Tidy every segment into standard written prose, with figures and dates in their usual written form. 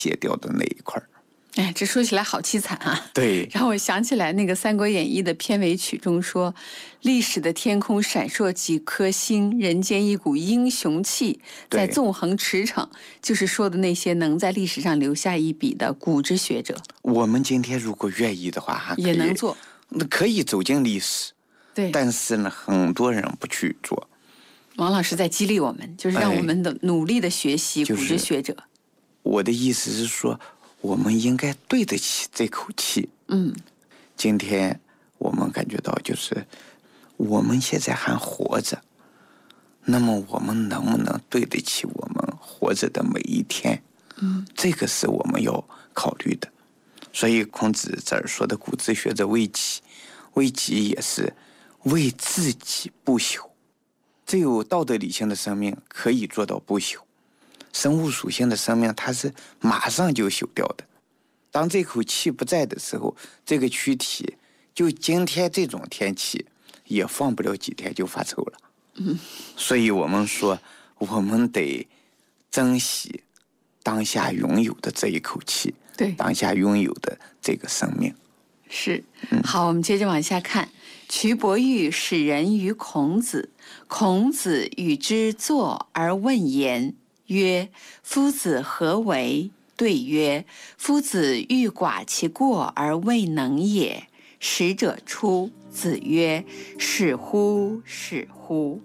戒掉的那一块。 哎，这说起来好凄惨啊！ 对， 让我想起来那个《三国演义》的片尾曲中说：“历史的天空闪烁几颗星，人间一股英雄气，在纵横驰骋。”就是说的那些能在历史上留下一笔的古之学者。 我们今天如果愿意的话，还也能做， 可以走进历史。 对， 但是呢，很多人不去做。 王老师在激励我们，就是让我们的努力的学习古之学者。 我的意思是说，我们应该对得起这口气。今天我们感觉到，就是我们现在还活着，那么我们能不能对得起我们活着的每一天？这个是我们要考虑的。所以孔子这儿说的古之学者为己，为己也是为自己不朽。只有道德理性的生命可以做到不朽，生物属性的生命它是马上就朽掉的。当这口气不在的时候，这个躯体就今天这种天气也放不了几天就发臭了。所以我们说，我们得珍惜当下拥有的这一口气， 对， 当下拥有的这个生命。 是。好，我们接着往下看。蘧伯玉使人于孔子，孔子与之坐而问言，曰：“夫子何为？”对曰：“夫子欲寡其过而未能也。”使者出。子曰：“使乎！使乎！”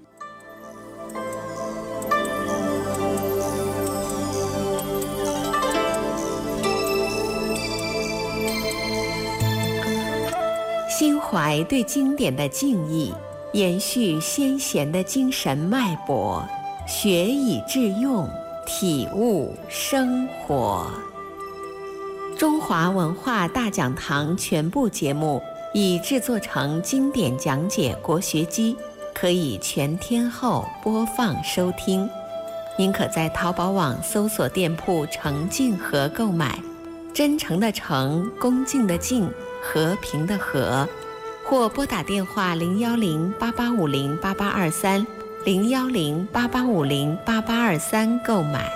心怀对经典的敬意，延续先贤的精神脉搏，学以致用，体悟生活。中华文化大讲堂全部节目已制作成经典讲解国学机，可以全天候播放收听。您可在淘宝网搜索店铺诚敬和购买，真诚的诚，恭敬的敬，和平的和，或拨打电话010-8850-8823 010-8850-8823购买。